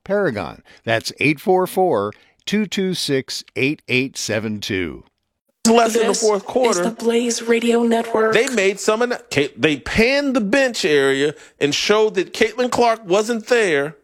Paragon. That's 844-226-8872. Left in the fourth quarter. Is the Blaze Radio Network. They made they panned the bench area and showed that Caitlin Clark wasn't there,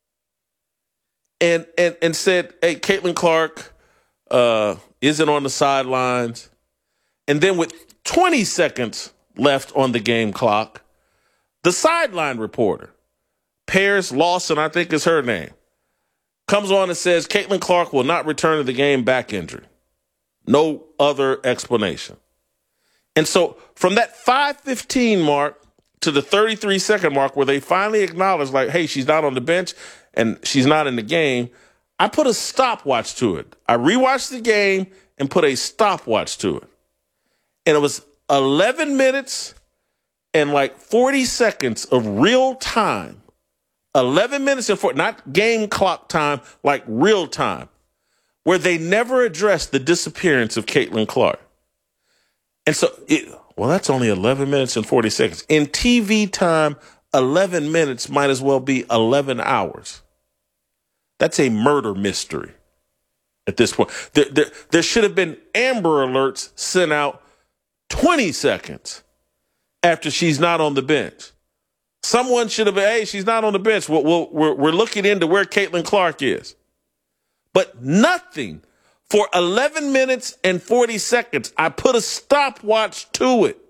and said, "Hey, Caitlin Clark isn't on the sidelines." And then with 20 seconds left on the game clock, the sideline reporter, Paris Lawson, I think is her name, comes on and says Caitlin Clark will not return to the game, back injury. No other explanation. And so from that 5:15 mark to the 33-second mark where they finally acknowledged, like, hey, she's not on the bench and she's not in the game, I put a stopwatch to it. I rewatched the game and put a stopwatch to it. And it was 11 minutes and like 40 seconds of real time. 11 minutes and 40, not game clock time, like real time, where they never addressed the disappearance of Caitlin Clark. And so, that's only 11 minutes and 40 seconds. In TV time, 11 minutes might as well be 11 hours. That's a murder mystery at this point. There should have been Amber Alerts sent out 20 seconds after she's not on the bench. Someone should have been, hey, she's not on the bench. We're looking into where Caitlin Clark is. But nothing. For 11 minutes and 40 seconds, I put a stopwatch to it.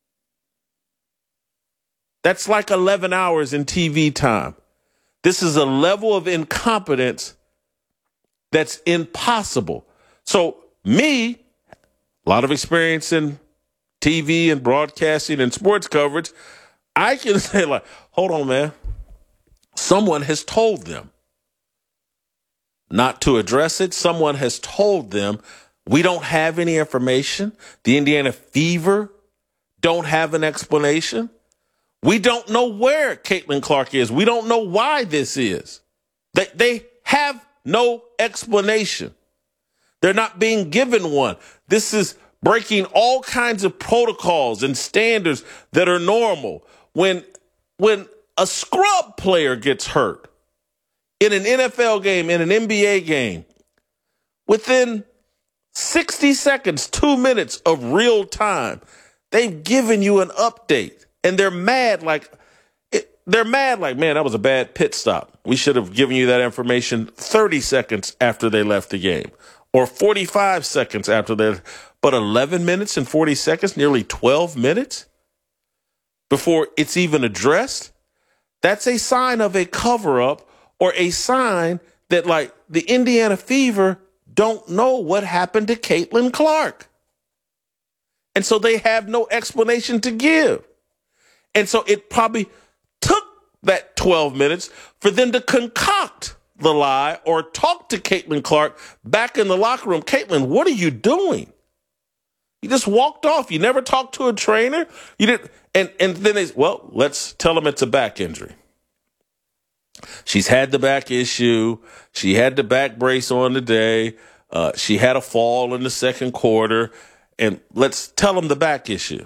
That's like 11 hours in TV time. This is a level of incompetence that's impossible. So me, a lot of experience in TV and broadcasting and sports coverage, I can say, like, hold on, man. Someone has told them not to address it. Someone has told them we don't have any information. The Indiana Fever don't have an explanation. We don't know where Caitlin Clark is. We don't know why this is. They have no explanation. They're not being given one. This is breaking all kinds of protocols and standards that are normal. When a scrub player gets hurt in an NFL game, in an NBA game, within 60 seconds, 2 minutes of real time, they've given you an update. And they're mad like, man, that was a bad pit stop. We should have given you that information 30 seconds after they left the game, or 45 seconds after they. But 11 minutes and 40 seconds, nearly 12 minutes before it's even addressed, that's a sign of a cover-up, or a sign that, like, the Indiana Fever don't know what happened to Caitlin Clark. And so they have no explanation to give. And so it probably took that 12 minutes for them to concoct the lie or talk to Caitlin Clark back in the locker room. Caitlin, what are you doing? You just walked off. You never talked to a trainer. You didn't. And then let's tell them it's a back injury. She's had the back issue. She had the back brace on today. She had a fall in the second quarter. And let's tell them the back issue.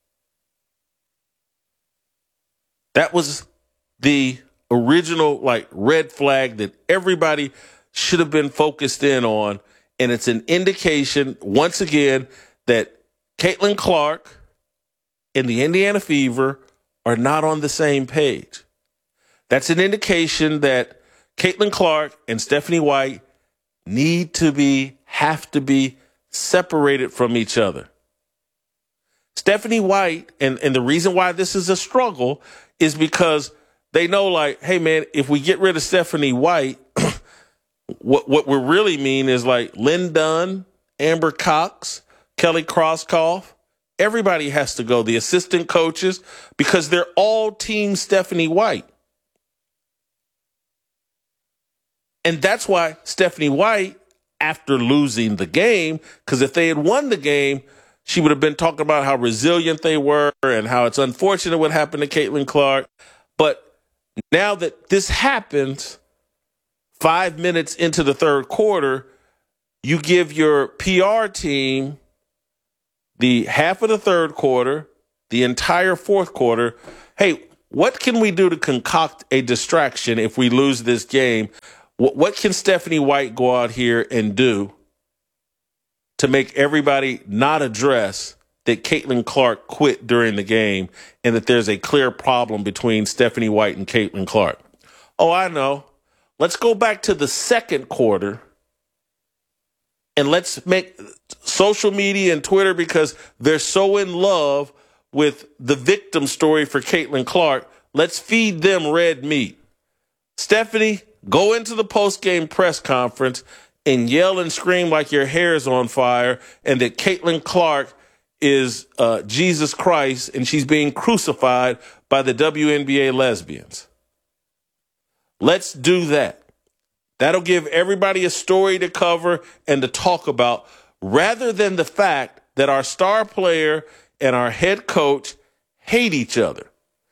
That was the original, like, red flag that everybody should have been focused in on. And it's an indication, once again, that Caitlin Clark and the Indiana Fever are not on the same page. That's an indication that Caitlin Clark and Stephanie White have to be separated from each other. Stephanie White, and the reason why this is a struggle is because they know, like, hey, man, if we get rid of Stephanie White, what we really mean is, like, Lynn Dunn, Amber Cox, Kelly Krauskopf, everybody has to go, the assistant coaches, because they're all team Stephanie White. And that's why Stephanie White, after losing the game, because if they had won the game, she would have been talking about how resilient they were and how it's unfortunate what happened to Caitlin Clark. But now that this happens, 5 minutes into the third quarter, you give your PR team the half of the third quarter, the entire fourth quarter. Hey, what can we do to concoct a distraction if we lose this game? What can Stephanie White go out here and do to make everybody not address that Caitlin Clark quit during the game and that there's a clear problem between Stephanie White and Caitlin Clark? Oh, I know. Let's go back to the second quarter and let's make social media and Twitter, because they're so in love with the victim story for Caitlin Clark, let's feed them red meat. Stephanie, go into the post-game press conference and yell and scream like your hair is on fire and that Caitlin Clark is Jesus Christ and she's being crucified by the WNBA lesbians. Let's do that. That'll give everybody a story to cover and to talk about, rather than the fact that our star player and our head coach hate each other.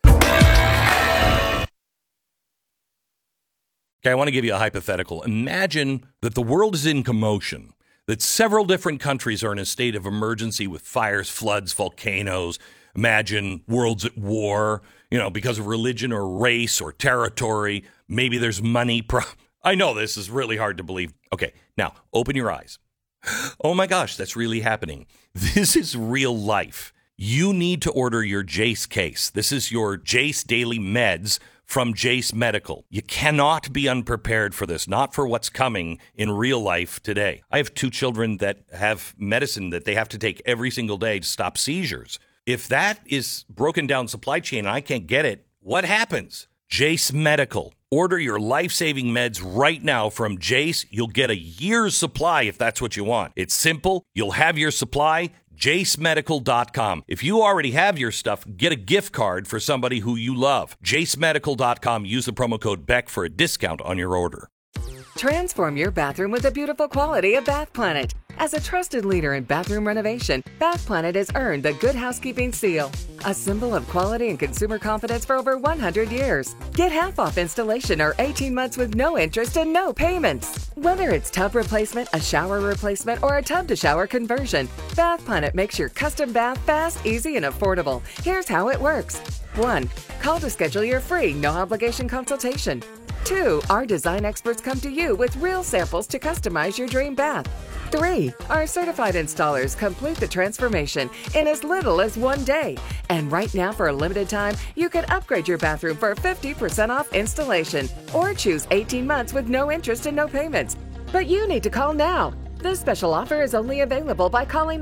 Okay, I want to give you a hypothetical. Imagine that the world is in commotion, that several different countries are in a state of emergency with fires, floods, volcanoes. Imagine world's at war, because of religion or race or territory. Maybe there's money. I know this is really hard to believe. Okay, now open your eyes. Oh my gosh, that's really happening. This is real life. You need to order your Jace case. This is your Jace Daily Meds from Jace Medical. You cannot be unprepared for this, not for what's coming in real life today. I have 2 children that have medicine that they have to take every single day to stop seizures. If that is broken down supply chain and I can't get it, what happens? Jace Medical. Order your life-saving meds right now from Jace. You'll get a year's supply if that's what you want. It's simple. You'll have your supply. JaceMedical.com. If you already have your stuff, get a gift card for somebody who you love. JaceMedical.com. Use the promo code BECK for a discount on your order. Transform your bathroom with the beautiful quality of Bath Planet. As a trusted leader in bathroom renovation, Bath Planet has earned the Good Housekeeping seal, a symbol of quality and consumer confidence for over 100 years. Get half off installation or 18 months with no interest and no payments. Whether it's tub replacement, a shower replacement, or a tub-to-shower conversion, Bath Planet makes your custom bath fast, easy, and affordable. Here's how it works. 1. Call to schedule your free, no-obligation consultation. 2. Our design experts come to you with real samples to customize your dream bath. 3. Our certified installers complete the transformation in as little as 1 day. And right now, for a limited time, you can upgrade your bathroom for 50% off installation or choose 18 months with no interest and no payments. But you need to call now. This special offer is only available by calling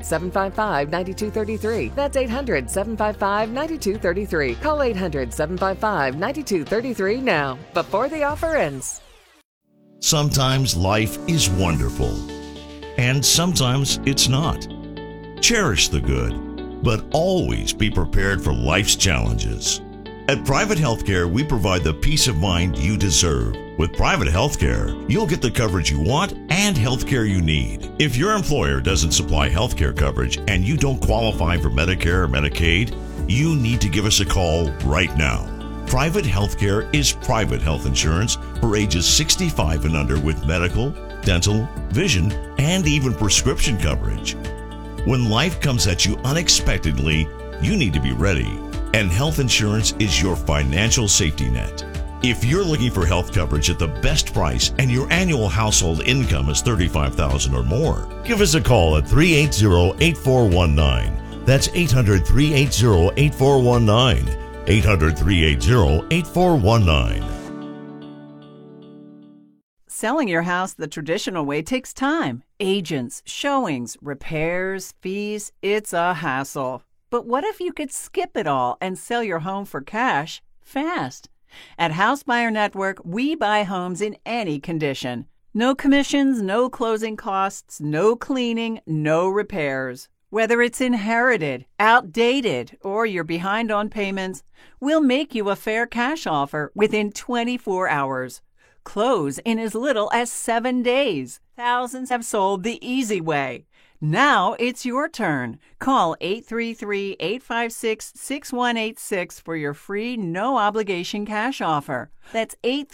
800-755-9233. That's 800-755-9233. Call 800-755-9233 now, before the offer ends. Sometimes life is wonderful, and sometimes it's not. Cherish the good, but always be prepared for life's challenges. At Private Healthcare, we provide the peace of mind you deserve. With Private Healthcare, you'll get the coverage you want and healthcare you need. If your employer doesn't supply healthcare coverage and you don't qualify for Medicare or Medicaid, you need to give us a call right now. Private Healthcare is private health insurance for ages 65 and under with medical, dental, vision, and even prescription coverage. When life comes at you unexpectedly, you need to be ready. And health insurance is your financial safety net. If you're looking for health coverage at the best price and your annual household income is $35,000 or more, give us a call at 380-8419. That's 800-380-8419. 800-380-8419. Selling your house the traditional way takes time. Agents, showings, repairs, fees. It's a hassle. But what if you could skip it all and sell your home for cash fast? At House Buyer Network, we buy homes in any condition. No commissions, no closing costs, no cleaning, no repairs. Whether it's inherited, outdated, or you're behind on payments, we'll make you a fair cash offer within 24 hours. Close in as little as 7 days. Thousands have sold the easy way. Now it's your turn. Call 833-856-6186 for your free, no-obligation cash offer. That's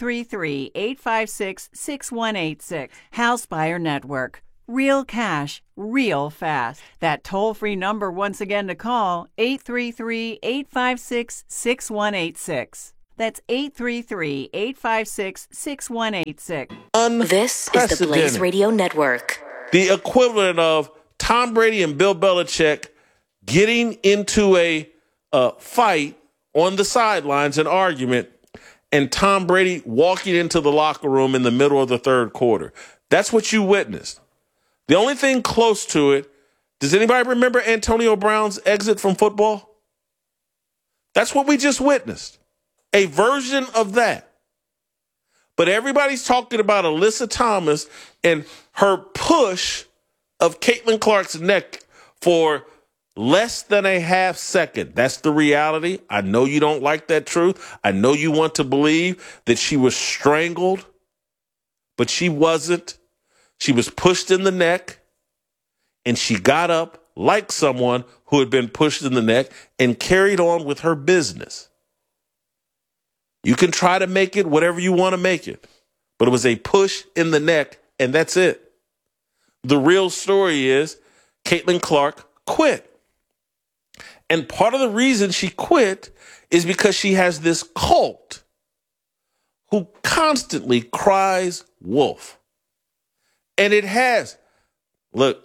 833-856-6186. House Buyer Network. Real cash, real fast. That toll-free number once again to call, 833-856-6186. That's 833-856-6186. This is the Blaze Radio Network. The equivalent of Tom Brady and Bill Belichick getting into a fight on the sidelines, an argument, and Tom Brady walking into the locker room in the middle of the third quarter. That's what you witnessed. The only thing close to it, does anybody remember Antonio Brown's exit from football? That's what we just witnessed. A version of that. But everybody's talking about Alyssa Thomas and her push of Caitlin Clark's neck for less than a half second. That's the reality. I know you don't like that truth. I know you want to believe that she was strangled, but she wasn't. She was pushed in the neck, and she got up like someone who had been pushed in the neck and carried on with her business. You can try to make it whatever you want to make it, but it was a push in the neck, and that's it. The real story is Caitlin Clark quit. And part of the reason she quit is because she has this cult who constantly cries wolf. And it has. Look,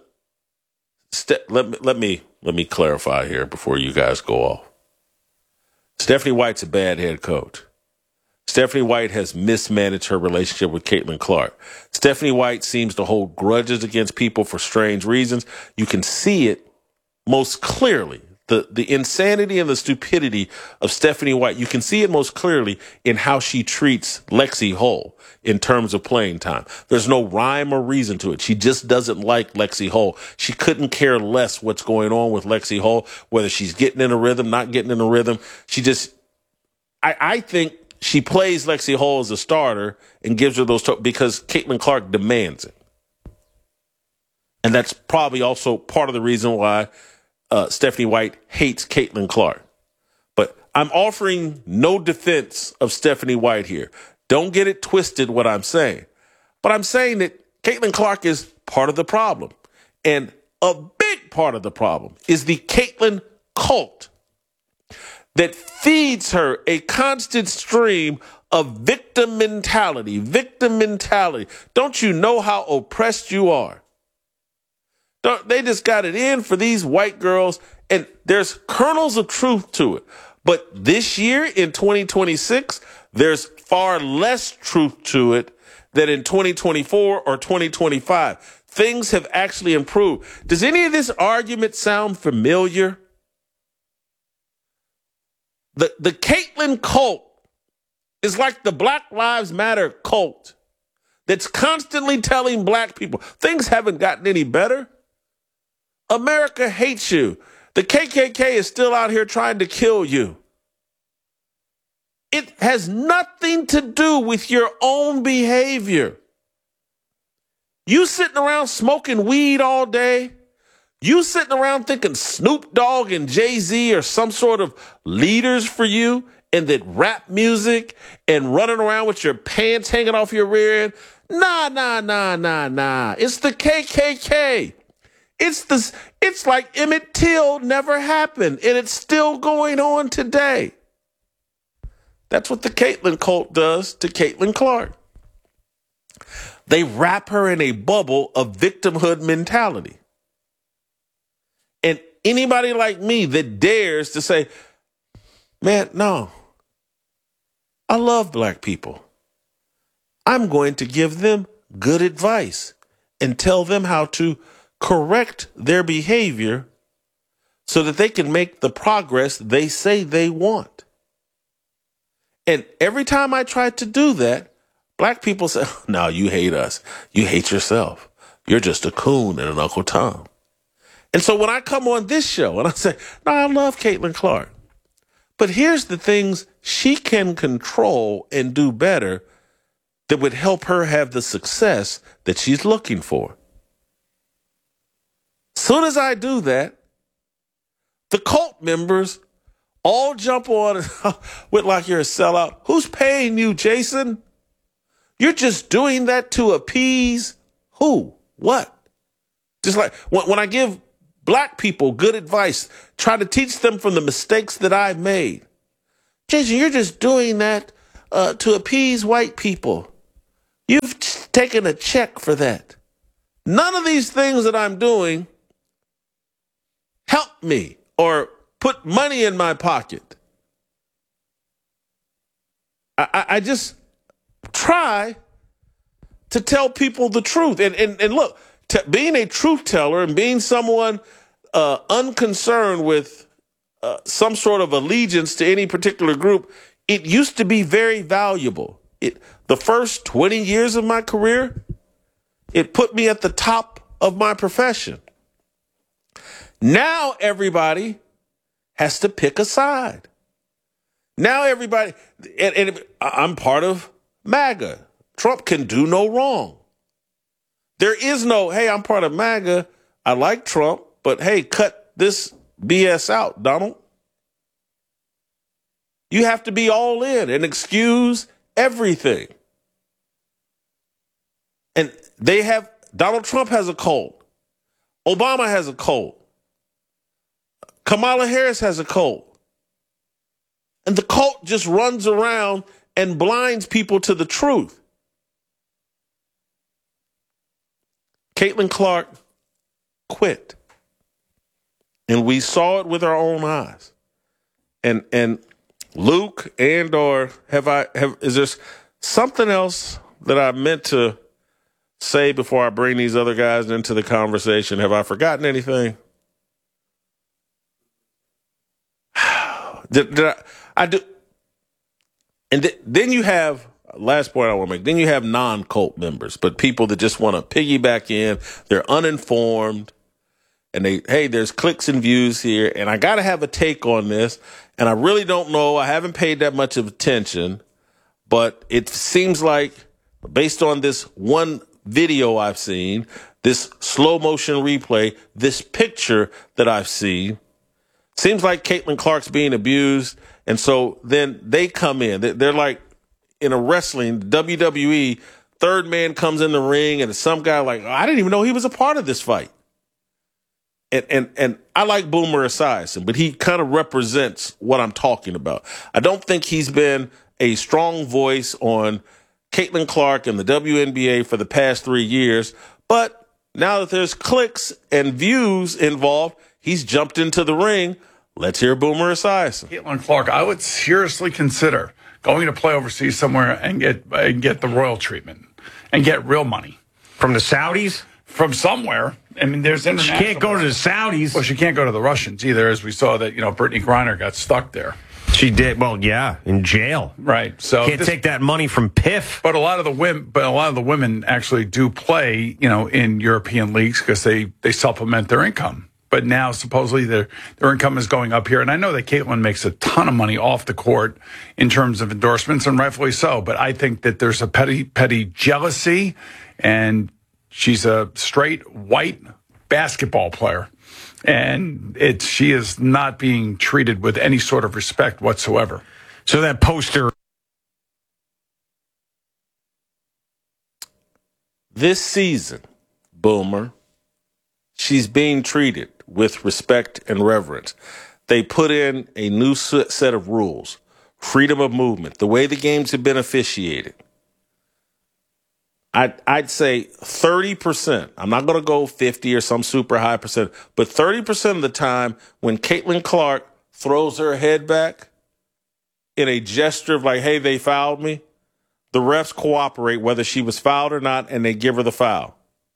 let me clarify here before you guys go off. Stephanie White's a bad head coach. Stephanie White has mismanaged her relationship with Caitlin Clark. Stephanie White seems to hold grudges against people for strange reasons. You can see it most clearly. The insanity and the stupidity of Stephanie White, you can see it most clearly in how she treats Lexi Hull in terms of playing time. There's no rhyme or reason to it. She just doesn't like Lexi Hull. She couldn't care less what's going on with Lexi Hull, whether she's getting in a rhythm, not getting in a rhythm. She just, I think she plays Lexi Hull as a starter and gives her those because Caitlin Clark demands it. And that's probably also part of the reason why Stephanie White hates Caitlin Clark. But I'm offering no defense of Stephanie White here. Don't get it twisted what I'm saying. But I'm saying that Caitlin Clark is part of the problem. And a big part of the problem is the Caitlin cult that feeds her a constant stream of victim mentality. Victim mentality. Don't you know how oppressed you are? They just got it in for these white girls, and there's kernels of truth to it. But this year, in 2026, there's far less truth to it than in 2024 or 2025. Things have actually improved. Does any of this argument sound familiar? The Caitlin cult is like the Black Lives Matter cult that's constantly telling black people things haven't gotten any better. America hates you. The KKK is still out here trying to kill you. It has nothing to do with your own behavior. You sitting around smoking weed all day. You sitting around thinking Snoop Dogg and Jay-Z are some sort of leaders for you, and that rap music and running around with your pants hanging off your rear end. Nah. It's the KKK. It's like Emmett Till never happened, and it's still going on today. That's what the Caitlin cult does to Caitlin Clark. They wrap her in a bubble of victimhood mentality. And anybody like me that dares to say, man, no, I love black people. I'm going to give them good advice and tell them how to correct their behavior so that they can make the progress they say they want. And every time I try to do that, black people say, no, you hate us. You hate yourself. You're just a coon and an Uncle Tom. And so when I come on this show and I say, no, I love Caitlin Clark, but here's the things she can control and do better that would help her have the success that she's looking for. Soon as I do that, the cult members all jump on with like you're a sellout. Who's paying you, Jason? You're just doing that to appease who? What? Just like when I give black people good advice, try to teach them from the mistakes that I've made. Jason, you're just doing that to appease white people. You've taken a check for that. None of these things that I'm doing help me or put money in my pocket. I just try to tell people the truth. And look, being a truth teller and being someone unconcerned with some sort of allegiance to any particular group, it used to be very valuable. The first 20 years of my career, it put me at the top of my profession. Now everybody has to pick a side. Now everybody, and I'm part of MAGA. Trump can do no wrong. There is no, hey, I'm part of MAGA. I like Trump, but hey, cut this BS out, Donald. You have to be all in and excuse everything. And Donald Trump has a cold. Obama has a cold. Kamala Harris has a cold. And the cult just runs around and blinds people to the truth. Caitlin Clark quit. And we saw it with our own eyes. And Luke, and or is there something else that I meant to say before I bring these other guys into the conversation? Have I forgotten anything? Did I do? And then you have, last point I want to make, then you have non-cult members, but people that just want to piggyback in. They're uninformed. And there's clicks and views here. And I got to have a take on this. And I really don't know. I haven't paid that much of attention. But it seems like, based on this one video I've seen, this slow motion replay, this picture that I've seen, seems like Caitlin Clark's being abused. And so then they come in. They're like in a wrestling, WWE, third man comes in the ring, and some guy like, I didn't even know he was a part of this fight. And I like Boomer Esiason, but he kind of represents what I'm talking about. I don't think he's been a strong voice on Caitlin Clark and the WNBA for the past 3 years. But now that there's clicks and views involved, he's jumped into the ring. Let's hear Boomer Esiason. Caitlin Clark, I would seriously consider going to play overseas somewhere and get the royal treatment and get real money. From the Saudis? From somewhere. I mean, there's international. She can't go to the Saudis. Well, she can't go to the Russians either, as we saw that, Brittany Griner got stuck there. She did. Well, yeah, in jail. Right. So can't take that money from PIF. But a lot of the women actually do play, in European leagues because they supplement their income. But now supposedly their income is going up here. And I know that Caitlin makes a ton of money off the court in terms of endorsements, and rightfully so. But I think that there's a petty jealousy, and she's a straight white basketball player. And she is not being treated with any sort of respect whatsoever. So that poster. This season, Boomer, she's being treated with respect and reverence. They put in a new set of rules, freedom of movement, the way the games have been officiated. I'd say 30%. I'm not going to go 50 or some super high percent, but 30% of the time when Caitlin Clark throws her head back in a gesture of like, hey, they fouled me, the refs cooperate whether she was fouled or not, and they give her the foul.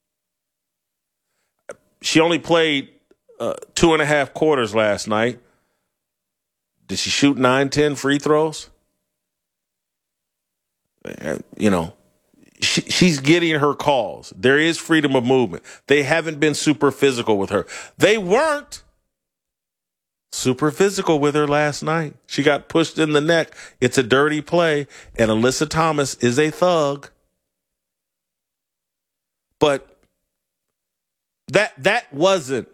She only played 2.5 quarters last night. Did she shoot 9-10 free throws? She's getting her calls. There is freedom of movement. They haven't been super physical with her. They weren't super physical with her last night. She got pushed in the neck. It's a dirty play, and Alyssa Thomas is a thug. But that wasn't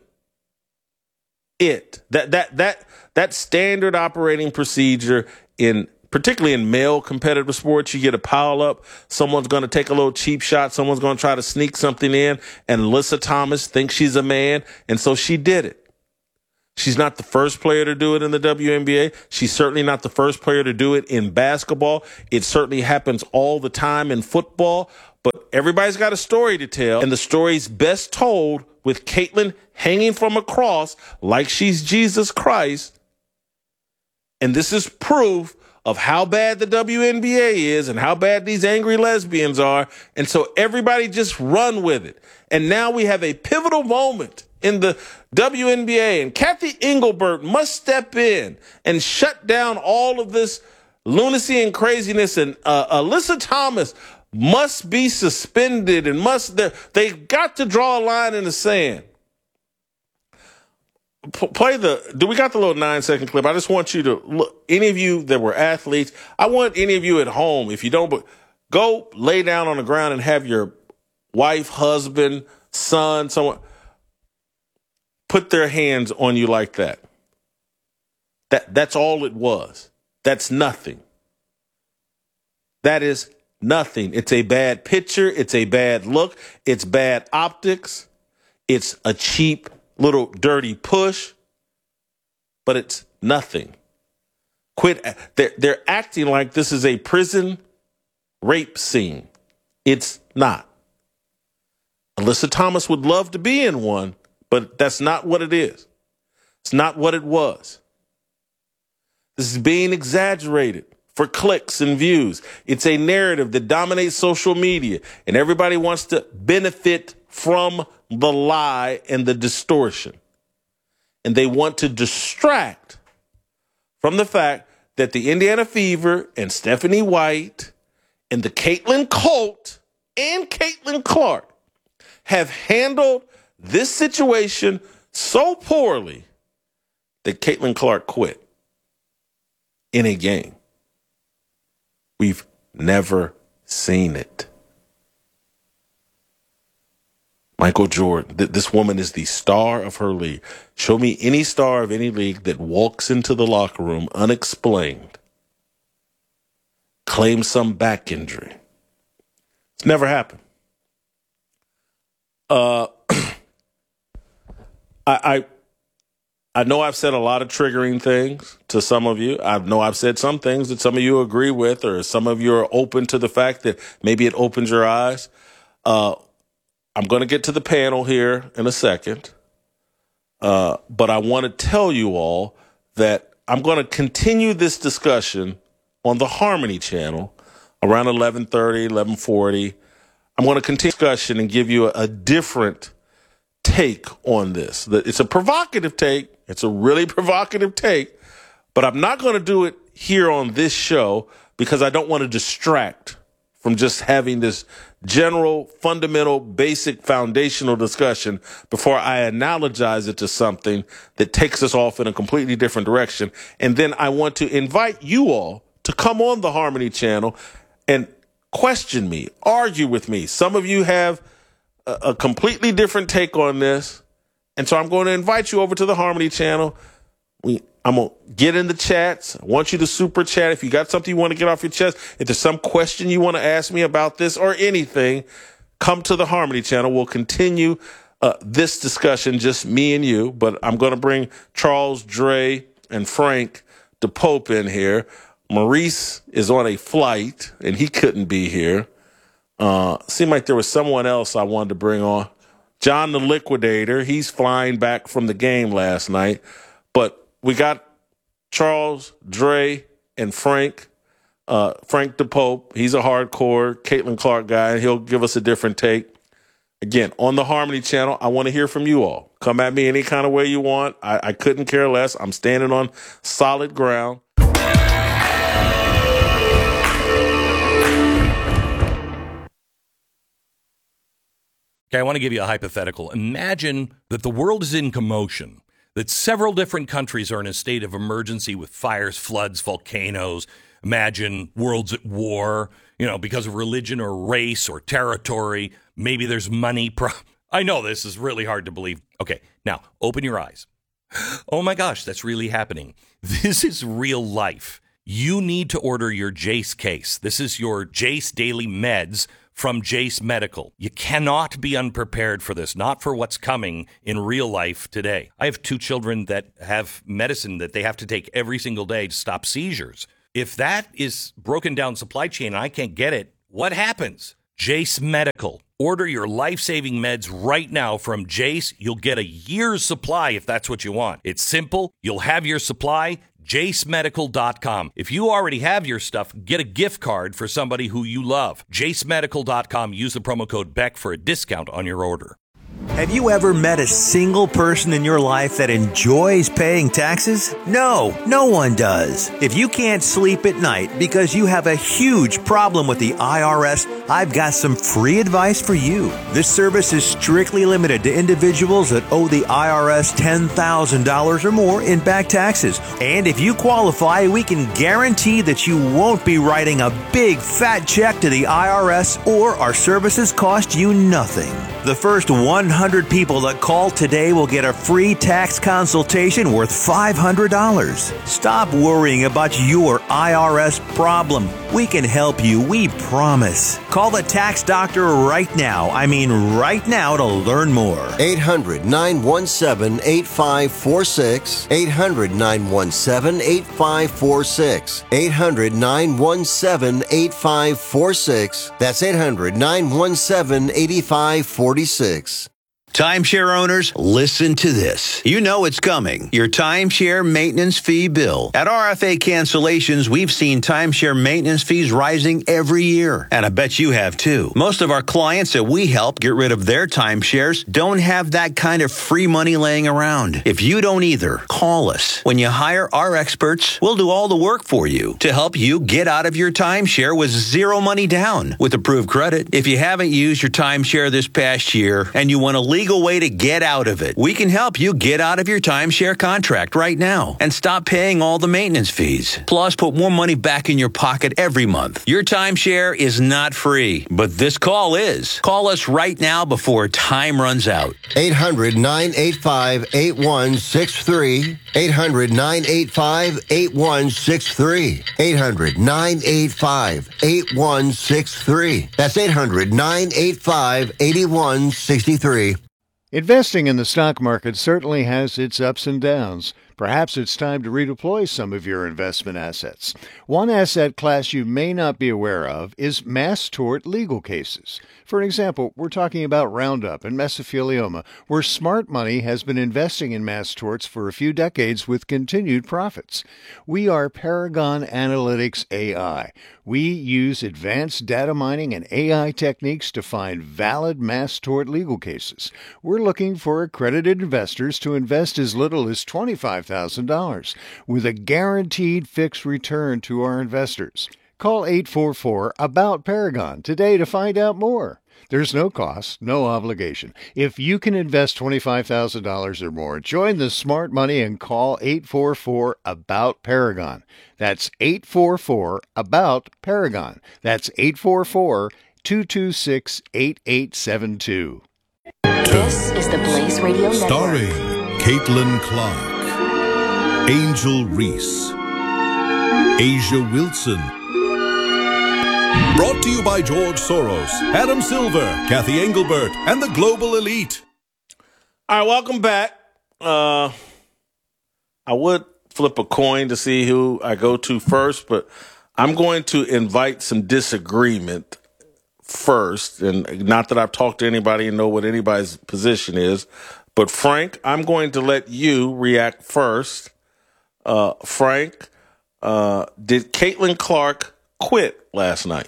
it. That standard operating procedure particularly in male competitive sports, you get a pile up. Someone's going to take a little cheap shot. Someone's going to try to sneak something in. And Alyssa Thomas thinks she's a man. And so she did it. She's not the first player to do it in the WNBA. She's certainly not the first player to do it in basketball. It certainly happens all the time in football. But everybody's got a story to tell, and the story's best told with Caitlin hanging from a cross like she's Jesus Christ. And this is proof of how bad the WNBA is and how bad these angry lesbians are. And so everybody just run with it. And now we have a pivotal moment in the WNBA, and Kathy Engelbert must step in and shut down all of this lunacy and craziness. And Alyssa Thomas must be suspended and they've got to draw a line in the sand. Do we got the little 9-second clip? I just want you to look, any of you that were athletes, I want any of you at home, if you don't, but go lay down on the ground and have your wife, husband, son, someone put their hands on you like that. That's all it was. That's nothing. That is nothing. It's a bad picture. It's a bad look. It's bad optics. It's a cheap little dirty push, but it's nothing. Quit. They're acting like this is a prison rape scene. It's not. Alyssa Thomas would love to be in one, but that's not what it is. It's not what it was. This is being exaggerated for clicks and views. It's a narrative that dominates social media, and everybody wants to benefit from the lie and the distortion. And they want to distract from the fact that the Indiana Fever and Stephanie White and the Caitlin cult and Caitlin Clark have handled this situation so poorly that Caitlin Clark quit in a game. We've never seen it. Michael Jordan, this woman is the star of her league. Show me any star of any league that walks into the locker room unexplained, claims some back injury. It's never happened. I know I've said a lot of triggering things to some of you. I know I've said some things that some of you agree with, or some of you are open to the fact that maybe it opens your eyes. I'm going to get to the panel here in a second. But I want to tell you all that I'm going to continue this discussion on the Harmony channel around 11:30, 11:40. I'm going to continue discussion and give you a different take on this. It's a provocative take. It's a really provocative take, but I'm not going to do it here on this show because I don't want to distract from just having this general, fundamental, basic, foundational discussion before I analogize it to something that takes us off in a completely different direction. And then I want to invite you all to come on the Harmony channel and question me, argue with me. Some of you have a completely different take on this. And so I'm going to invite you over to the Harmony channel. I'm going to get in the chats. I want you to super chat. If you got something you want to get off your chest, if there's some question you want to ask me about this or anything, come to the Harmony channel. We'll continue this discussion, just me and you. But I'm going to bring Charles, Dre, and Frank DePope in here. Maurice is on a flight, and he couldn't be here. Seemed like there was someone else I wanted to bring on. John the Liquidator, he's flying back from the game last night. But we got Charles, Dre, and Frank. Frank DePope, he's a hardcore Caitlin Clark guy, and he'll give us a different take. Again, on the Harmony channel, I want to hear from you all. Come at me any kind of way you want. I couldn't care less. I'm standing on solid ground. Okay, I want to give you a hypothetical. Imagine that the world is in commotion, that several different countries are in a state of emergency with fires, floods, volcanoes. Imagine worlds at war, because of religion or race or territory. Maybe there's money. I know this is really hard to believe. Okay, now open your eyes. Oh my gosh, that's really happening. This is real life. You need to order your Jace case. This is your Jace Daily Meds from Jace Medical. You cannot be unprepared for this, not for what's coming in real life today. I have 2 children that have medicine that they have to take every single day to stop seizures. If that is broken down supply chain and I can't get it, what happens? Jace Medical. Order your life-saving meds right now from Jace. You'll get a year's supply if that's what you want. It's simple. You'll have your supply. JaceMedical.com. If you already have your stuff, get a gift card for somebody who you love. JaceMedical.com. Use the promo code BECK for a discount on your order. Have you ever met a single person in your life that enjoys paying taxes? No, no one does. If you can't sleep at night because you have a huge problem with the IRS, I've got some free advice for you. This service is strictly limited to individuals that owe the IRS $10,000 or more in back taxes. And if you qualify, we can guarantee that you won't be writing a big fat check to the IRS, or our services cost you nothing. The first 100 people that call today will get a free tax consultation worth $500. Stop worrying about your IRS problem. We can help you, we promise. Call the tax doctor right now. I mean right now to learn more. 800-917-8546. 800-917-8546. 800-917-8546. That's 800-917-8546. Timeshare owners, listen to this. You know it's coming. Your timeshare maintenance fee bill. At RFA Cancellations, we've seen timeshare maintenance fees rising every year. And I bet you have too. Most of our clients that we help get rid of their timeshares don't have that kind of free money laying around. If you don't either, call us. When you hire our experts, we'll do all the work for you to help you get out of your timeshare with zero money down with approved credit. If you haven't used your timeshare this past year and you want to legal way to get out of it, we can help you get out of your timeshare contract right now and stop paying all the maintenance fees. Plus, put more money back in your pocket every month. Your timeshare is not free, but this call is. Call us right now before time runs out. 800-985-8163. 800-985-8163. 800-985-8163. That's 800-985-8163. Investing in the stock market certainly has its ups and downs. Perhaps it's time to redeploy some of your investment assets. One asset class you may not be aware of is mass tort legal cases. For example, we're talking about Roundup and mesothelioma, where smart money has been investing in mass torts for a few decades with continued profits. We are Paragon Analytics AI. We use advanced data mining and AI techniques to find valid mass tort legal cases. We're looking for accredited investors to invest as little as $25,000 with a guaranteed fixed return to our investors. Call 844-ABOUT-PARAGON today to find out more. There's no cost, no obligation. If you can invest $25,000 or more, join the smart money and call 844-ABOUT-PARAGON. That's 844-ABOUT-PARAGON. That's 844-226-8872. This is the Blaze Radio Network. Starring Caitlin Clark, Angel Reese, Asia Wilson. Brought to you by George Soros, Adam Silver, Kathy Engelbert, and the Global Elite. All right, welcome back. I would flip a coin to see who I go to first, but I'm going to invite some disagreement first. And not that I've talked to anybody and know what anybody's position is, but Frank, I'm going to let you react first. Frank, did Caitlin Clark quit last night?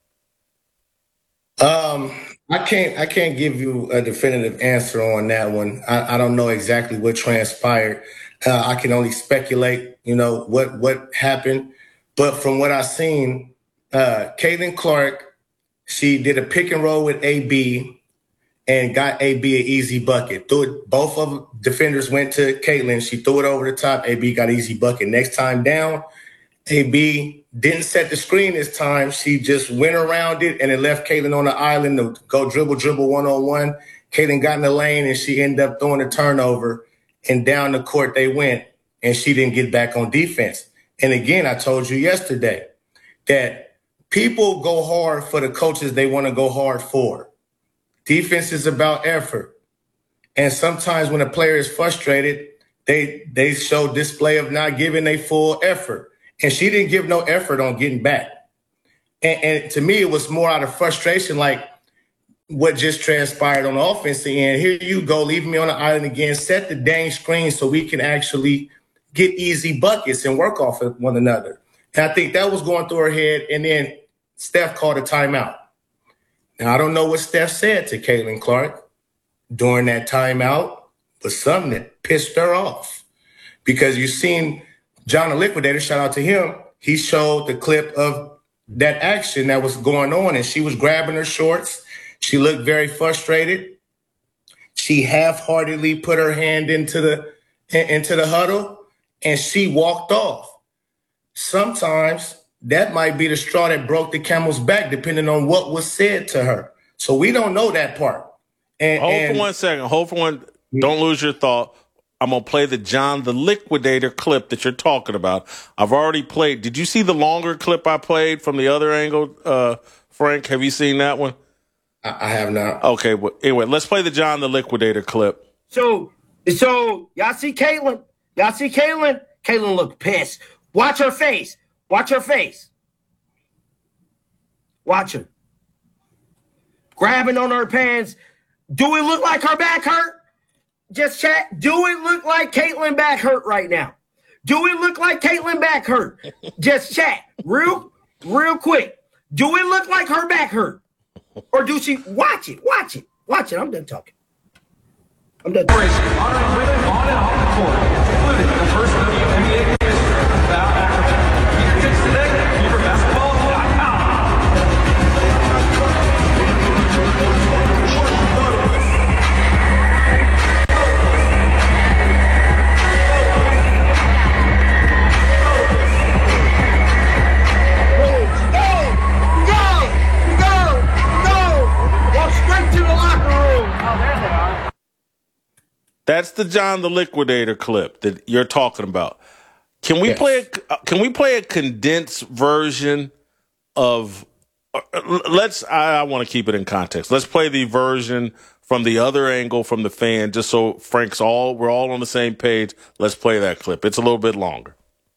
I can't give you a definitive answer on that one. I don't know exactly what transpired. I can only speculate, what happened. But from what I've seen, Caitlin Clark, she did a pick and roll with AB and got AB an easy bucket. Both of the defenders went to Caitlin. She threw it over the top. AB got an easy bucket. Next time down, AB didn't set the screen this time. She just went around it and it left Caitlin on the island to go dribble one-on-one. Caitlin got in the lane and she ended up throwing a turnover, and down the court they went, and she didn't get back on defense. And again, I told you yesterday that people go hard for the coaches they want to go hard for. Defense is about effort. And sometimes when a player is frustrated, they show display of not giving a full effort. And she didn't give no effort on getting back. And to me, it was more out of frustration, like what just transpired on the offensive end. Here you go, leaving me on the island again, set the dang screen so we can actually get easy buckets and work off of one another. And I think that was going through her head. And then Steph called a timeout. Now, I don't know what Steph said to Caitlin Clark during that timeout, but something that pissed her off. Because you've seen John the Liquidator, shout out to him, he showed the clip of that action that was going on, and she was grabbing her shorts. She looked very frustrated. She half-heartedly put her hand into the huddle, and she walked off. Sometimes that might be the straw that broke the camel's back, depending on what was said to her. So we don't know that part. Hold for 1 second. Hold for one. Don't lose your thought. I'm going to play the John the Liquidator clip that you're talking about. I've already played. Did you see the longer clip I played from the other angle, Frank? Have you seen that one? I have not. Okay. Well, anyway, let's play the John the Liquidator clip. So y'all see Caitlin? Y'all see Caitlin? Caitlin looked pissed. Watch her face. Watch her face. Watch her. Grabbing on her pants. Do it look like her back hurt? Just chat. Do it look like Caitlin back hurt right now? Do it look like Caitlin back hurt? Just chat. Real quick. Do it look like her back hurt? Or do she watch it? Watch it. Watch it. I'm done talking. I'm done talking. On and off the court, including the first WNBA about Africa. Your tips today, FeverBasketball.com. That's the John the Liquidator clip that you're talking about. Can we play a condensed version of I want to keep it in context. Let's play the version from the other angle from the fan, just so we're all on the same page. Let's play that clip. It's a little bit longer.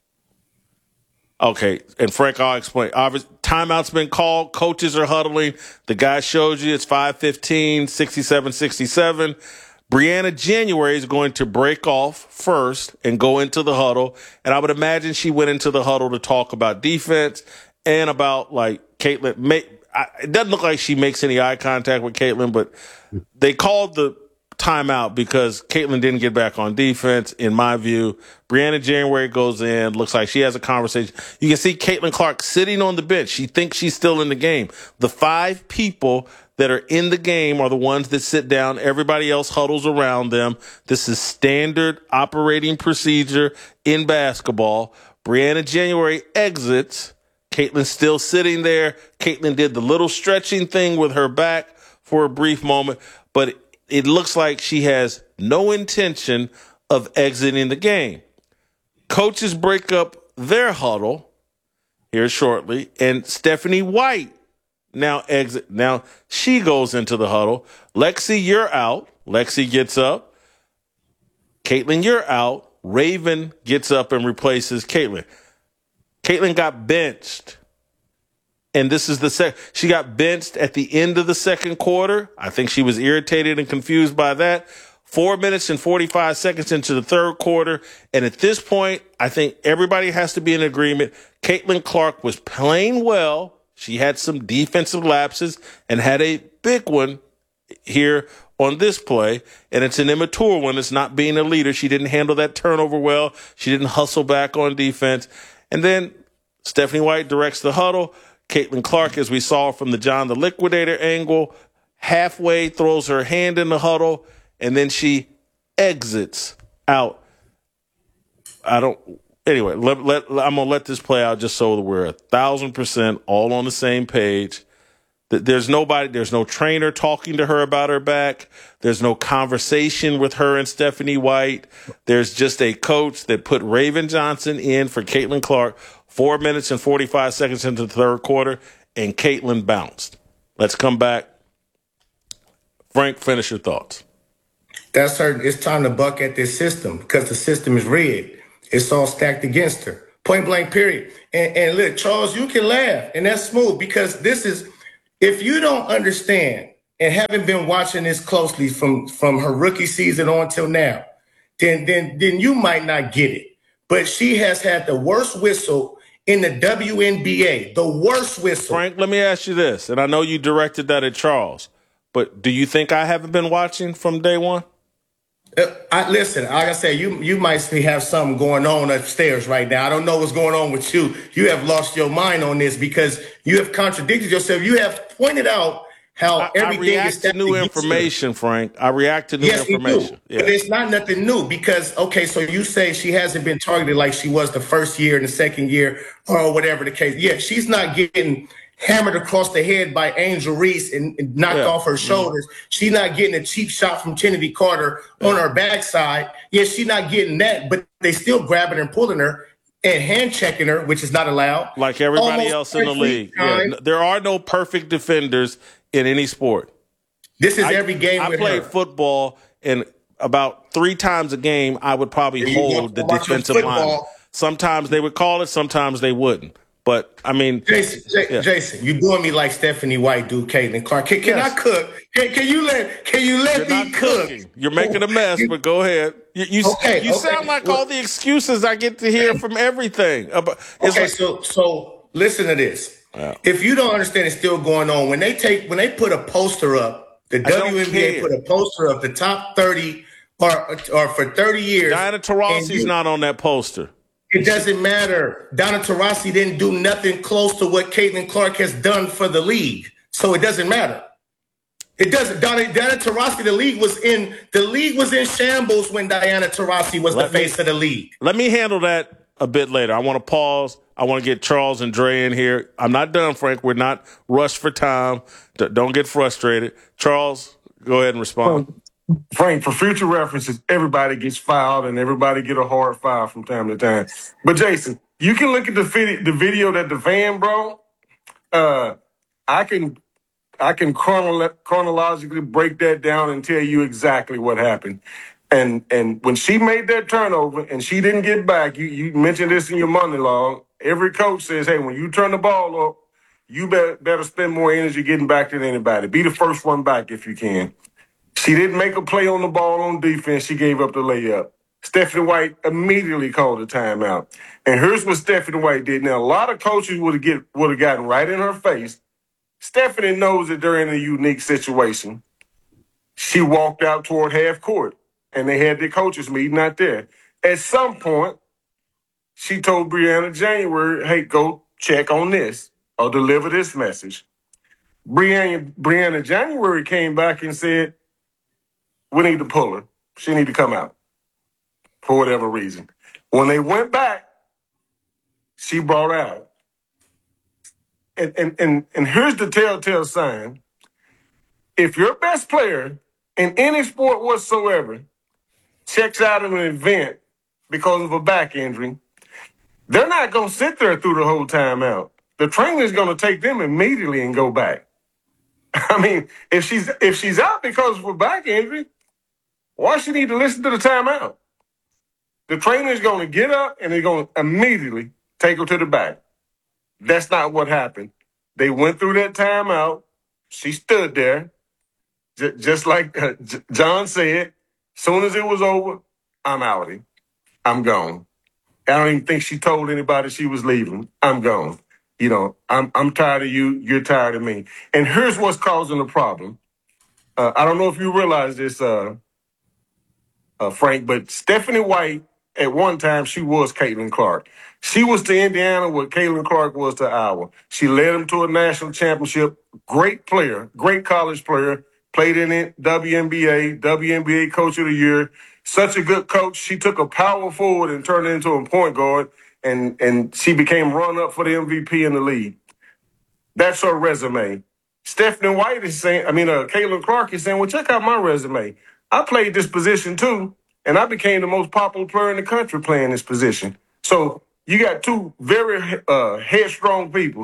Okay, and Frank, I'll explain. Obviously, timeout's been called. Coaches are huddling. The guy shows you it's 5:15, 67-67. Brianna January is going to break off first and go into the huddle. And I would imagine she went into the huddle to talk about defense and about, like, Caitlin. It doesn't look like she makes any eye contact with Caitlin, but they called the timeout because Caitlin didn't get back on defense, in my view. Brianna January goes in, looks like she has a conversation. You can see Caitlin Clark sitting on the bench. She thinks she's still in the game. The 5 people that are in the game are the ones that sit down. Everybody else huddles around them. This is standard operating procedure in basketball. Brianna January exits. Caitlin's still sitting there. Caitlin did the little stretching thing with her back for a brief moment, but it looks like she has no intention of exiting the game. Coaches break up their huddle here shortly, and Stephanie White now she goes into the huddle. Lexi, you're out. Lexi gets up. Caitlin, you're out. Raven gets up and replaces Caitlin. Caitlin got benched. And this is she got benched at the end of the second quarter. I think she was irritated and confused by that. 4 minutes and 45 seconds into the third quarter. And at this point, I think everybody has to be in agreement. Caitlin Clark was playing well. She had some defensive lapses and had a big one here on this play. And it's an immature one. It's not being a leader. She didn't handle that turnover well. She didn't hustle back on defense. And then Stephanie White directs the huddle. Caitlin Clark, as we saw from the John the Liquidator angle, halfway throws her hand in the huddle, and then she exits out. Anyway, I'm going to let this play out just so that we're 1,000% all on the same page. There's no trainer talking to her about her back. There's no conversation with her and Stephanie White. There's just a coach that put Raven Johnson in for Caitlin Clark 4 minutes and 45 seconds into the third quarter. and Caitlin bounced. Let's come back. Frank, finish your thoughts. That's her. It's time to buck at this system because the system is rigged. It's all stacked against her. Point blank, period. And look, Charles, you can laugh, and that's smooth because this is, if you don't understand and haven't been watching this closely from her rookie season on till now, then you might not get it. But she has had the worst whistle in the WNBA, the worst whistle. Frank, let me ask you this, and I know you directed that at Charles, but do you think I haven't been watching from day one? Listen, like I said, you might have something going on upstairs right now. I don't know what's going on with you. You have lost your mind on this because you have contradicted yourself. You have pointed out how everything I react is to new information, Frank. I react to new information. Yeah. But it's not nothing new because, okay, so you say she hasn't been targeted like she was the first year and the second year or whatever the case. Yeah, she's not getting hammered across the head by Angel Reese and knocked off her shoulders. She's not getting a cheap shot from Kennedy Carter on her backside. Yeah, she's not getting that, but they still grabbing her and pulling her and hand checking her, which is not allowed. Like everybody else in the league. Yeah, there are no perfect defenders in any sport. This is every game I played football, and about 3 times a game, I would probably hold the defensive line. Sometimes they would call it, sometimes they wouldn't. But, I mean... Jason, you're doing me like Stephanie White do Caitlin Clark. Can I cook? Can you let me cook? You're making a mess, but go ahead. You sound like all the excuses I get to hear from everything. So listen to this. If you don't understand, it's still going on. When they put a poster up, the WNBA put a poster up, the top 30 or for 30 years. Diana Taurasi's not on that poster. It doesn't matter. Diana Taurasi didn't do nothing close to what Caitlin Clark has done for the league. So it doesn't matter. It doesn't. Diana Taurasi, the league was in shambles when Diana Taurasi was the face of the league. Let me handle that a bit later. I want to pause. I want to get Charles and Dre in here. I'm not done, Frank. We're not rushed for time. Don't get frustrated. Charles, go ahead and respond. Frank, for future references, everybody gets fouled and everybody get a hard foul from time to time. But Jason, you can look at the video that the fan brought. I can chronologically break that down and tell you exactly what happened. And when she made that turnover and she didn't get back, you mentioned this in your monologue. Every coach says, hey, when you turn the ball up, you better spend more energy getting back than anybody. Be the first one back if you can. She didn't make a play on the ball on defense. She gave up the layup. Stephanie White immediately called a timeout. And here's what Stephanie White did. Now, a lot of coaches would have gotten right in her face. Stephanie knows that they're in a unique situation. She walked out toward half court, and they had their coaches meeting out there. At some point, she told Brianna January, hey, go check on this or deliver this message. Brianna January came back and said, we need to pull her. She need to come out for whatever reason. When they went back, she brought out. And here's the telltale sign. If your best player in any sport whatsoever checks out of an event because of a back injury, they're not going to sit there through the whole timeout. The trainer is going to take them immediately and go back. I mean, if she's out because of a back injury, why she need to listen to the timeout? The trainer is going to get up and they're going to immediately take her to the back. That's not what happened. They went through that timeout. She stood there, just like John said. Soon as it was over, I'm outie. I'm gone. I don't even think she told anybody she was leaving. I'm gone. You know, I'm tired of you. You're tired of me. And here's what's causing the problem. I don't know if you realize this, Frank, but Stephanie White, at one time, she was Caitlin Clark. She was to Indiana what Caitlin Clark was to Iowa. She led them to a national championship. Great player, great college player, played in it, WNBA Coach of the Year. Such a good coach. She took a power forward and turned it into a point guard, and she became run-up for the MVP in the league. That's her resume. Stephanie White is saying, Caitlin Clark is saying, well, check out my resume. I played this position too, and I became the most popular player in the country playing this position. So you got two very headstrong people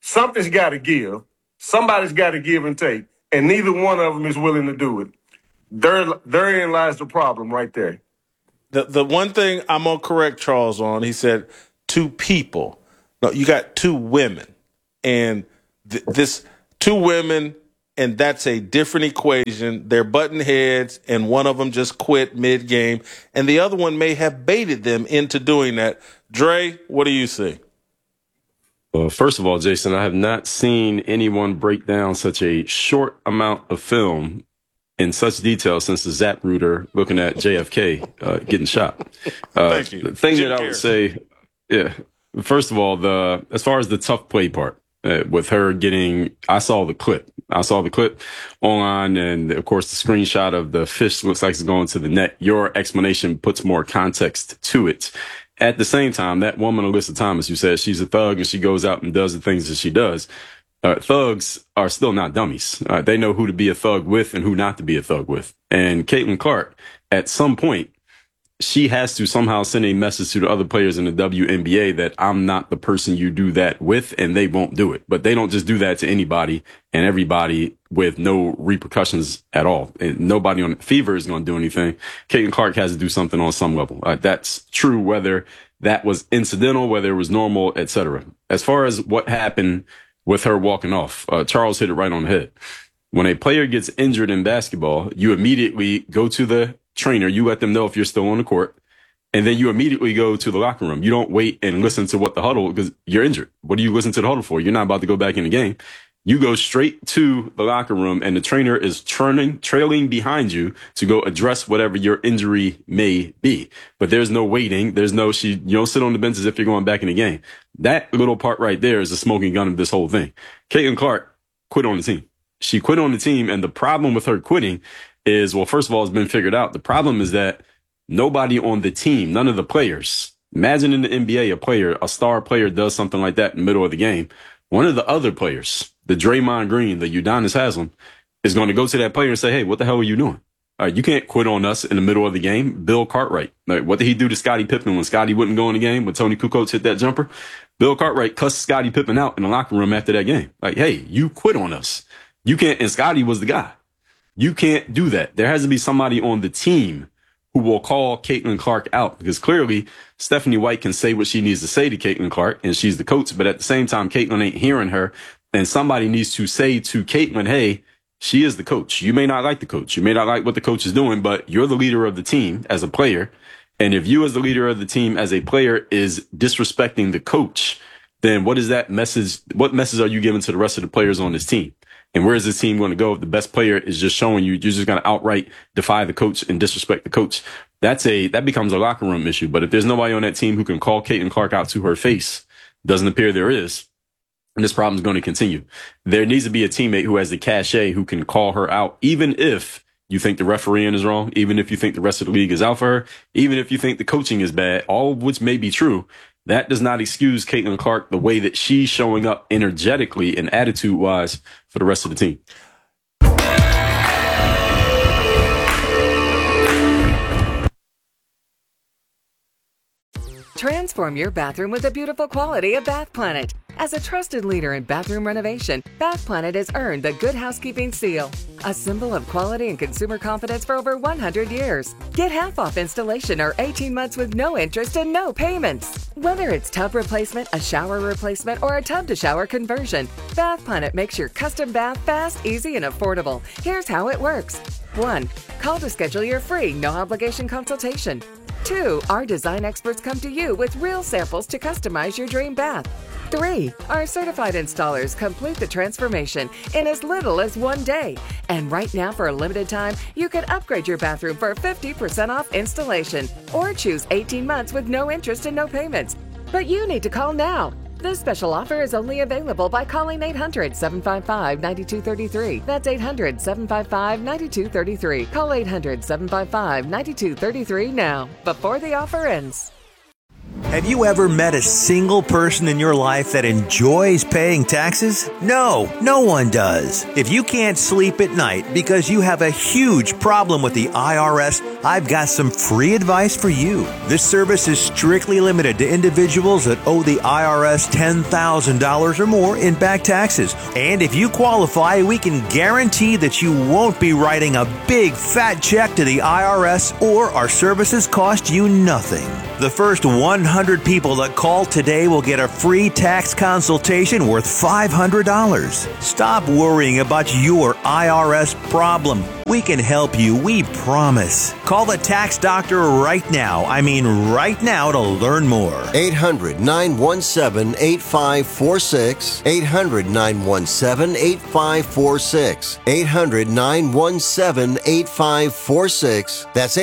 something's got to give. Somebody's got to give and take, and neither one of them is willing to do it. Therein lies the problem right there. The one thing I'm going to correct Charles on, he said 2 people. No, you got 2 women. And this 2 women, and that's a different equation. They're button heads, and one of them just quit mid-game, and the other one may have baited them into doing that. Dre, what do you see? Well, first of all, Jason, I have not seen anyone break down such a short amount of film in such detail since the Zapruder looking at JFK getting shot. Thank you. The thing that I would say, first of all, as far as the tough play part, with her I saw the clip. Online, and of course the screenshot of the fish looks like it's going to the net. Your explanation puts more context to it. At the same time, that woman, Alyssa Thomas, who says she's a thug and she goes out and does the things that she does, thugs are still not dummies. They know who to be a thug with and who not to be a thug with. And Caitlin Clark, at some point, she has to somehow send a message to the other players in the WNBA that I'm not the person you do that with, and they won't do it. But they don't just do that to anybody and everybody with no repercussions at all. And nobody on Fever is going to do anything. Caitlin Clark has to do something on some level. That's true whether that was incidental, whether it was normal, etc. As far as what happened with her walking off, Charles hit it right on the head. When a player gets injured in basketball, you immediately go to the trainer, you let them know if you're still on the court, and then you immediately go to the locker room. You don't wait and listen to what the huddle, because you're injured. What do you listen to the huddle for? You're not about to go back in the game. You go straight to the locker room, and the trainer is trailing behind you to go address whatever your injury may be. But there's no waiting. You don't sit on the bench as if you're going back in the game. That little part right there is the smoking gun of this whole thing. Caitlin Clark quit on the team. She quit on the team, and the problem with her quitting is, well, first of all, it's been figured out. The problem is that nobody on the team, none of the players, imagine in the NBA, a star player does something like that in the middle of the game. One of the other players, the Draymond Green, the Udonis Haslem, is going to go to that player and say, hey, what the hell are you doing? You can't quit on us in the middle of the game. Bill Cartwright. What did he do to Scottie Pippen when Scottie wouldn't go in the game, when Tony Kukoc hit that jumper? Bill Cartwright cussed Scottie Pippen out in the locker room after that game. Like, hey, you quit on us. You can't, and Scottie was the guy. You can't do that. There has to be somebody on the team who will call Caitlin Clark out, because clearly Stephanie White can say what she needs to say to Caitlin Clark, and she's the coach, but at the same time, Caitlin ain't hearing her, and somebody needs to say to Caitlin, hey, she is the coach. You may not like the coach. You may not like what the coach is doing, but you're the leader of the team as a player. And if you as the leader of the team as a player is disrespecting the coach, then what is that message? What message are you giving to the rest of the players on this team? And where is this team going to go if the best player is just showing you're just going to outright defy the coach and disrespect the coach? That becomes a locker room issue. But if there's nobody on that team who can call Caitlin Clark out to her face, doesn't appear there is, and this problem is going to continue. There needs to be a teammate who has the cachet who can call her out, even if you think the refereeing is wrong, even if you think the rest of the league is out for her, even if you think the coaching is bad, all of which may be true. That does not excuse Caitlin Clark the way that she's showing up energetically and attitude-wise for the rest of the team. Transform your bathroom with the beautiful quality of Bath Planet. As a trusted leader in bathroom renovation, Bath Planet has earned the Good Housekeeping seal, a symbol of quality and consumer confidence for over 100 years. Get half off installation or 18 months with no interest and no payments. Whether it's tub replacement, a shower replacement, or a tub-to-shower conversion, Bath Planet makes your custom bath fast, easy, and affordable. Here's how it works. 1. Call to schedule your free, no-obligation consultation. 2. Our design experts come to you with real samples to customize your dream bath. 3. Our certified installers complete the transformation in as little as 1 day. And right now, for a limited time, you can upgrade your bathroom for 50% off installation or choose 18 months with no interest and no payments. But you need to call now. This special offer is only available by calling 800-755-9233. That's 800-755-9233. Call 800-755-9233 now, before the offer ends. Have you ever met a single person in your life that enjoys paying taxes? No, no one does. If you can't sleep at night because you have a huge problem with the IRS, I've got some free advice for you. This service is strictly limited to individuals that owe the IRS $10,000 or more in back taxes. And if you qualify, we can guarantee that you won't be writing a big fat check to the IRS, or our services cost you nothing. The first 100 people that call today will get a free tax consultation worth $500. Stop worrying about your IRS problem. We can help you, we promise. Call the tax doctor right now. I mean right now, to learn more. 800-917-8546. 800-917-8546. 800-917-8546. That's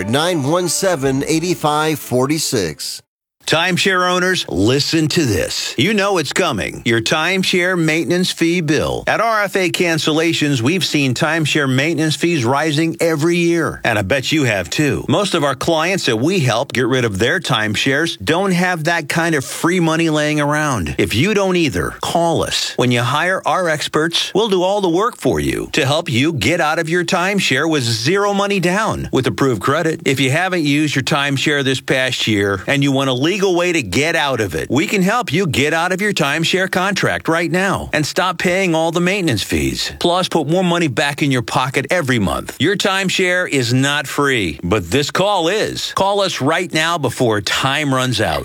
800-917-8546. Timeshare owners, listen to this. You know it's coming. Your timeshare maintenance fee bill. At RFA Cancellations, we've seen timeshare maintenance fees rising every year. And I bet you have too. Most of our clients that we help get rid of their timeshares don't have that kind of free money laying around. If you don't either, call us. When you hire our experts, we'll do all the work for you to help you get out of your timeshare with zero money down with approved credit. If you haven't used your timeshare this past year and you want a legal way to get out of it, we can help you get out of your timeshare contract right now and stop paying all the maintenance fees. Plus, put more money back in your pocket every month. Your timeshare is not free, but this call is. Call us right now before time runs out.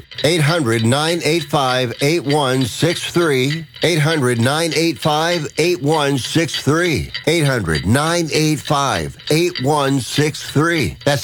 800-985-8163. 800-985-8163. 800-985-8163. That's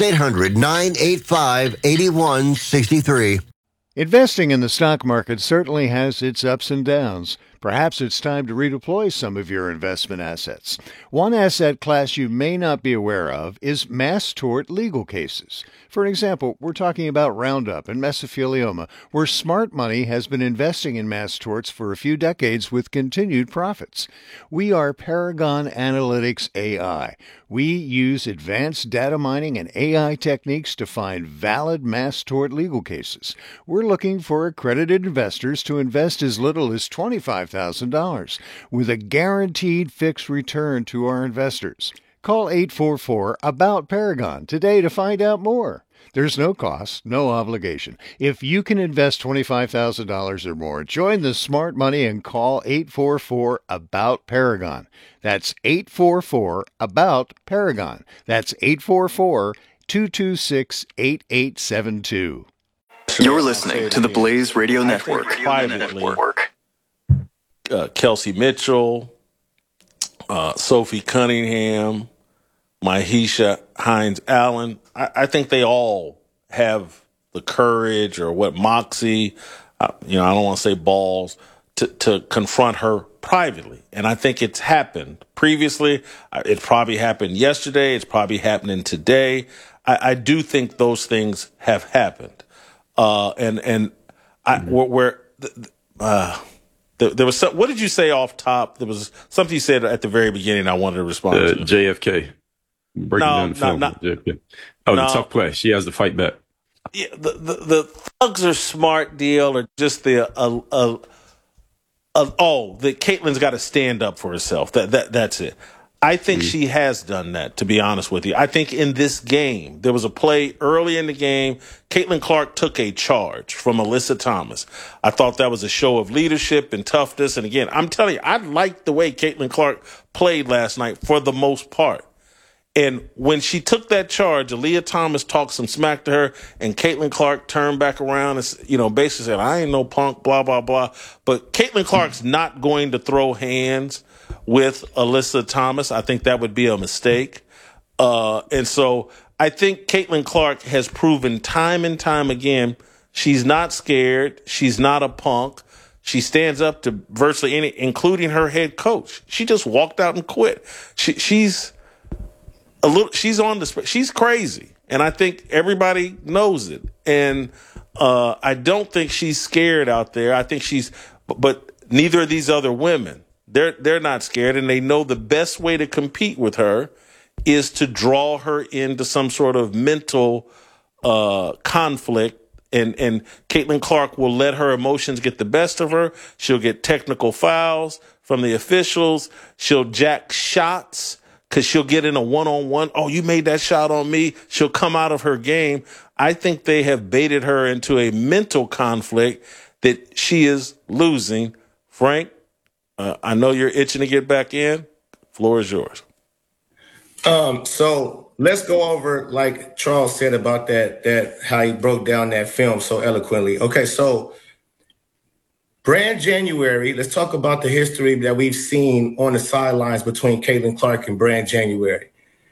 800-985-8163. Investing in the stock market certainly has its ups and downs. Perhaps it's time to redeploy some of your investment assets. One asset class you may not be aware of is mass tort legal cases. For example, we're talking about Roundup and mesothelioma, where smart money has been investing in mass torts for a few decades with continued profits. We are Paragon Analytics AI. We use advanced data mining and AI techniques to find valid mass tort legal cases. We're looking for accredited investors to invest as little as $25,000 with a guaranteed fixed return to our investors. Call 844-ABOUT-PARAGON today to find out more. There's no cost, no obligation. If you can invest $25,000 or more, join the smart money and call 844-ABOUT-PARAGON. That's 844-ABOUT-PARAGON. That's 844-226-8872. You're listening to the Blaze Radio Network. Kelsey Mitchell, Sophie Cunningham, Mahisha Hines Allen. I think they all have the courage or what moxie, I don't want to say balls, to confront her privately. And I think it's happened previously. It probably happened yesterday. It's probably happening today. I do think those things have happened. There was some, what did you say off top? There was something you said at the very beginning I wanted to respond to. JFK. Breaking down the film. JFK. The tough play. She has to fight back. Yeah, the thugs are smart deal, or just that Caitlyn's got to stand up for herself. That's it. I think she has done that, to be honest with you. I think in this game, there was a play early in the game. Caitlin Clark took a charge from Alyssa Thomas. I thought that was a show of leadership and toughness. And again, I'm telling you, I liked the way Caitlin Clark played last night for the most part. And when she took that charge, Aaliyah Thomas talked some smack to her, and Caitlin Clark turned back around and, basically said, I ain't no punk, blah, blah, blah. But Caitlin Clark's not going to throw hands with Alyssa Thomas. I think that would be a mistake. And so I think Caitlin Clark has proven time and time again, she's not scared. She's not a punk. She stands up to virtually any, including her head coach. She just walked out and quit. She's crazy. And I think everybody knows it. And I don't think she's scared out there. I think but neither of these other women. They're not scared, and they know the best way to compete with her is to draw her into some sort of mental conflict and Caitlin Clark will let her emotions get the best of her. She'll get technical fouls from the officials. She'll jack shots because she'll get in a one-on-one. Oh, you made that shot on me. She'll come out of her game. I think they have baited her into a mental conflict that she is losing. Frank, I know you're itching to get back in. Floor is yours. So let's go over, like Charles said about that how he broke down that film so eloquently. Okay, so Brand January, let's talk about the history that we've seen on the sidelines between Caitlin Clark and Brand January.